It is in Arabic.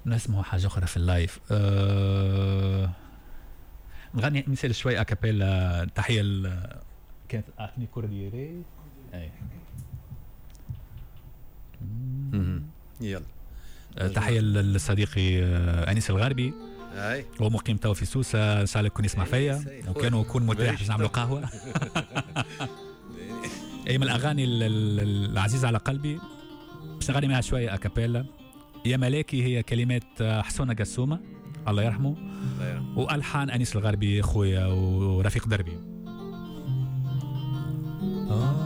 نسمعوا حاجة أخرى في اللايف. نغني مثال شوي أكابيلا. تحية كانت أعطني كورديري. أي يلا. تحية لصديقي أنيس الغربي. هو مقيم تو في سوسة، إن شاء الله يكون يسمع فيا وكانوا يكون متاح باش نعملوا قهوة. أي من الأغاني العزيزة على قلبي باش نغني معها شوية أكابيلا. يا ملاكي هي كلمات حسونة قسومة الله يرحمه، وألحان أنيس الغربي خويا ورفيق دربي.